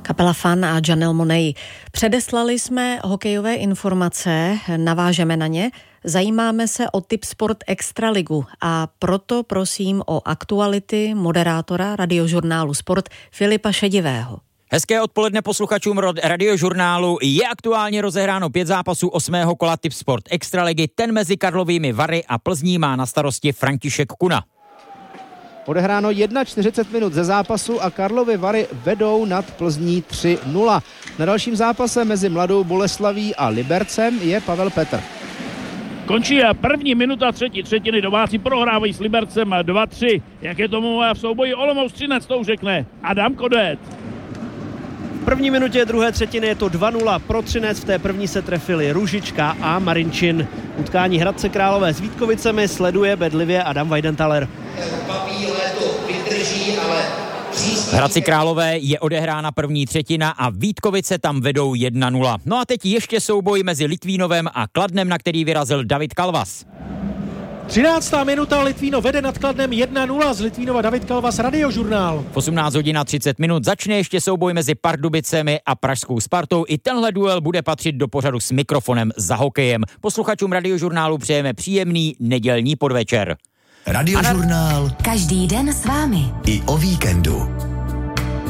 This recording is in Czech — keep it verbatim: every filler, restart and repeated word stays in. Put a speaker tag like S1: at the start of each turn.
S1: Kapela Fun a Janelle Monáe. Předeslali jsme hokejové informace, navážeme na ně. Zajímáme se o Tipsport Extraligu a proto prosím o aktuality moderátora radiožurnálu Sport Filipa Šedivého.
S2: Hezké odpoledne posluchačům radiožurnálu. Je aktuálně rozehráno pět zápasů osmého kola Tipsport Extraligy. Ten mezi Karlovými Vary a Plzní má na starosti František Kuna.
S3: Odehráno čtyřicet jedna minut ze zápasu a Karlovy Vary vedou nad Plzní tři nula. Na dalším zápase mezi Mladou Boleslaví a Libercem je Pavel Petr.
S4: Končí první minuta třetí třetiny, domácí prohrávají s Libercem dva tři. Jak je tomu v souboji Olomouc Třinec, to už řekne Adam Kodet.
S5: V první minutě druhé třetiny je to dva nula pro Třinec, v té první se trefili Růžička a Marinčin. Utkání Hradce Králové s Vítkovicemi sleduje bedlivě Adam Weidenthaler.
S2: V Hradci Králové je odehrána první třetina a Vítkovice tam vedou jedna nula. No a teď ještě souboj mezi Litvínovem a Kladnem, na který vyrazil David Kalvas.
S6: třináctá minuta, Litvínov vede nad Kladnem jedna nula, z Litvínova David Kalvas, radiožurnál.
S2: V osmnáct hodin a třicet minut začne ještě souboj mezi Pardubicemi a pražskou Spartou. I tenhle duel bude patřit do pořadu S mikrofonem za hokejem. Posluchačům radiožurnálu přejeme příjemný nedělní podvečer.
S7: Radiožurnál.
S8: Každý den s vámi.
S7: I o víkendu.